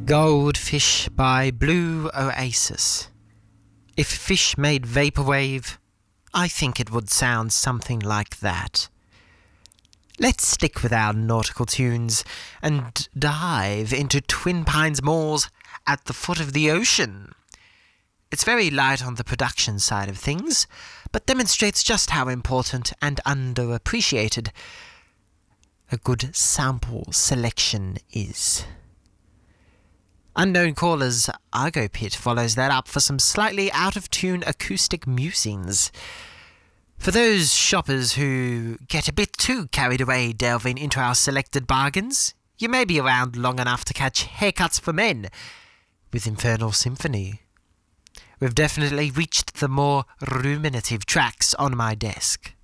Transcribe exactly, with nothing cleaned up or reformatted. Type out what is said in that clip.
Goldfish by Blue Oasis. If fish made vaporwave, I think it would sound something like that. Let's stick with our nautical tunes and dive into Twin Pines Moors at the foot of the ocean. It's very light on the production side of things, but demonstrates just how important and underappreciated a good sample selection is. Unknown Caller's Argo Pit follows that up for some slightly out-of-tune acoustic musings. For those shoppers who get a bit too carried away delving into our selected bargains, you may be around long enough to catch Haircuts for Men with Infernal Symphony. We've definitely reached the more ruminative tracks on my desk.